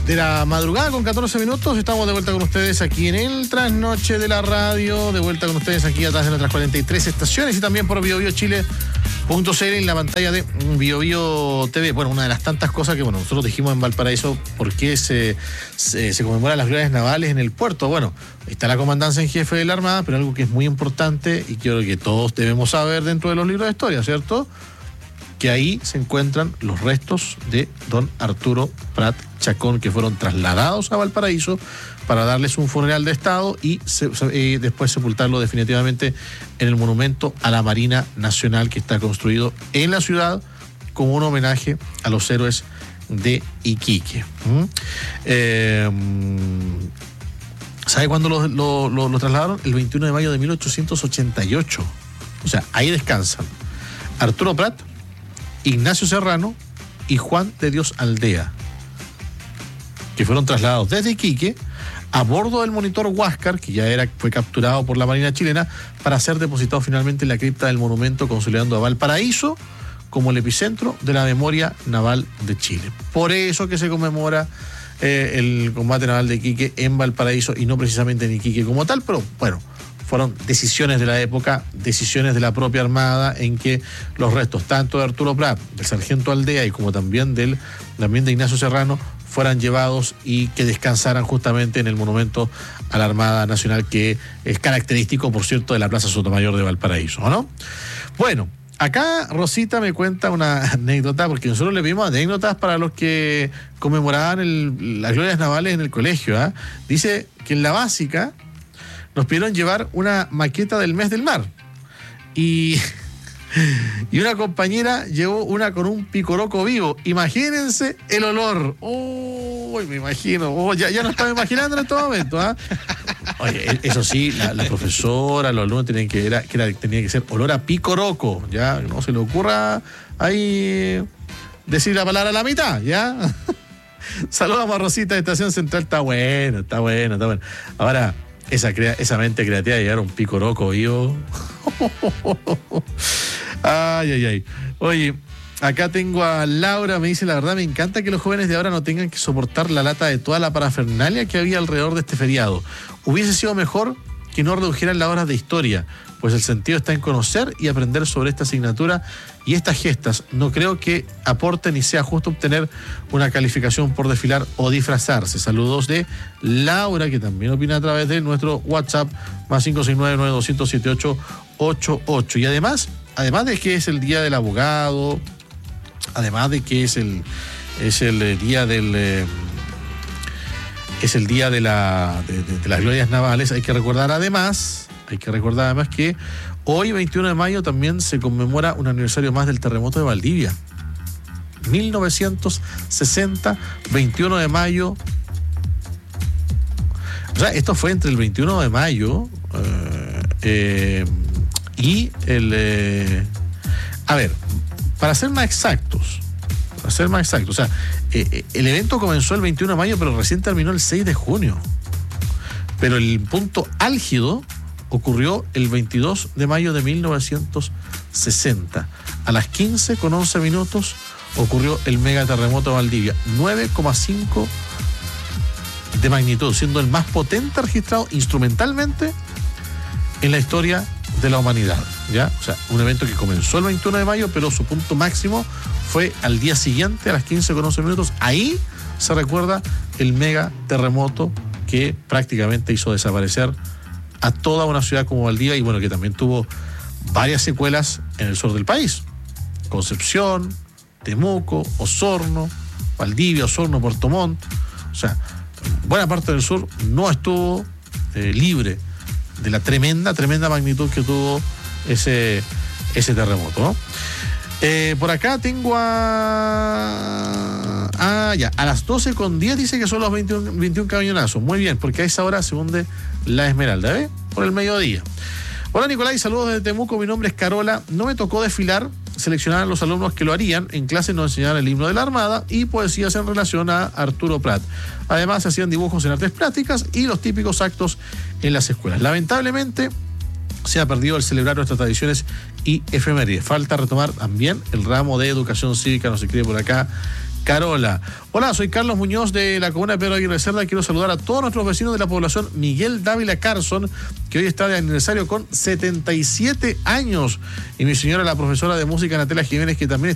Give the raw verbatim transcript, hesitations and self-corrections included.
de la madrugada con catorce minutos. Estamos de vuelta con ustedes aquí en el Trasnoche de la Radio. De vuelta con ustedes aquí atrás de nuestras cuarenta y tres estaciones y también por bio bio chile punto c l en la pantalla de Bio Bio T V. Bueno, una de las tantas cosas que bueno nosotros dijimos en Valparaíso, ¿por qué se, se, se conmemoran las glorias navales en el puerto? Bueno, está la comandancia en jefe de la Armada, pero algo que es muy importante y creo que todos debemos saber dentro de los libros de historia, ¿cierto? Que ahí se encuentran los restos de don Arturo Prat Chacón, que fueron trasladados a Valparaíso para darles un funeral de Estado y se, eh, después sepultarlo definitivamente en el monumento a la Marina Nacional que está construido en la ciudad como un homenaje a los héroes de Iquique. ¿Mm? Eh, ¿Sabe cuándo lo, lo, lo, lo trasladaron? El veintiuno de mayo de mil ochocientos ochenta y ocho. O sea, ahí descansan Arturo Prat, Ignacio Serrano y Juan de Dios Aldea, que fueron trasladados desde Iquique a bordo del monitor Huáscar, que ya era, fue capturado por la Marina chilena, para ser depositado finalmente en la cripta del monumento, consolidando a Valparaíso como el epicentro de la memoria naval de Chile. Por eso que se conmemora eh, el combate naval de Iquique en Valparaíso y no precisamente en Iquique como tal, pero bueno, fueron decisiones de la época, decisiones de la propia Armada, en que los restos tanto de Arturo Prat, del sargento Aldea y como también del también de Ignacio Serrano fueran llevados y que descansaran justamente en el monumento a la Armada Nacional, que es característico, por cierto, de la Plaza Sotomayor de Valparaíso, ¿no? Bueno, acá Rosita me cuenta una anécdota, porque nosotros le vimos anécdotas para los que conmemoraban el, las glorias navales en el colegio, ¿eh? Dice que en la básica nos pidieron llevar una maqueta del mes del mar. Y, y una compañera llevó una con un picoroco vivo. Imagínense el olor. Uy, me imagino. Oh, ya, ya no estaba imaginando en este momento. ¿eh? Oye, eso sí, la, la profesora, los alumnos tenían que, era, que era, tenía que ser olor a picoroco. Ya, no se le ocurra ahí decir la palabra a la mitad, ¿ya? Saludamos a Rosita de Estación Central. Está bueno, está bueno, está bueno. Ahora, Esa, crea, esa mente creativa de llegar a un picoroco vivo. Ay, ay, ay. Oye, acá tengo a Laura, me dice: la verdad me encanta que los jóvenes de ahora no tengan que soportar la lata de toda la parafernalia que había alrededor de este feriado. Hubiese sido mejor que no redujeran las horas de historia, pues el sentido está en conocer y aprender sobre esta asignatura y estas gestas. No creo que aporte ni sea justo obtener una calificación por desfilar o disfrazarse. Saludos de Laura, que también opina a través de nuestro WhatsApp más cinco seis nueve, nueve dos cero siete ocho ocho ocho. Y además, además de que es el día del abogado, además de que es el, es el día del... Eh, es el día de, la, de, de, de las glorias navales, hay que recordar además... Hay que recordar además que hoy, veintiuno de mayo, también se conmemora un aniversario más del terremoto de Valdivia. mil novecientos sesenta, veintiuno de mayo. O sea, esto fue entre el veintiuno de mayo eh, eh, y el... Eh, a ver, para ser más exactos, para ser más exactos, o sea, eh, el evento comenzó el veintiuno de mayo, pero recién terminó el seis de junio. Pero el punto álgido ocurrió el veintidós de mayo de mil novecientos sesenta. A las quince con once minutos ocurrió el megaterremoto de Valdivia, nueve coma cinco de magnitud, siendo el más potente registrado instrumentalmente en la historia de la humanidad, ¿ya? O sea, un evento que comenzó el veintiuno de mayo, pero su punto máximo fue al día siguiente, a las quince con once minutos. Ahí se recuerda el megaterremoto que prácticamente hizo desaparecer a toda una ciudad como Valdivia, y bueno, que también tuvo varias secuelas en el sur del país. Concepción, Temuco, Osorno, Valdivia, Osorno, Puerto Montt. O sea, buena parte del sur no estuvo eh, libre de la tremenda, tremenda magnitud que tuvo ese, ese terremoto, ¿no? Eh, por acá tengo a... Ah, ya, a las doce con diez dice que son los veintiuno, veintiuno cañonazos. Muy bien, porque a esa hora se hunde la Esmeralda, ¿eh? Por el mediodía. Hola Nicolás, saludos desde Temuco, mi nombre es Carola. No me tocó desfilar, seleccionar a los alumnos que lo harían. En clase nos enseñaban el himno de la Armada y poesías en relación a Arturo Prat. Además se hacían dibujos en artes plásticas y los típicos actos en las escuelas. Lamentablemente se ha perdido el celebrar nuestras tradiciones y efemérides. Falta retomar también el ramo de educación cívica, nos escribe por acá Carola. Hola, soy Carlos Muñoz de la comuna de Pedro Aguirre Cerda. Quiero saludar a todos nuestros vecinos de la población Miguel Dávila Carson, que hoy está de aniversario con setenta y siete años. Y mi señora, la profesora de música Natela Jiménez, que también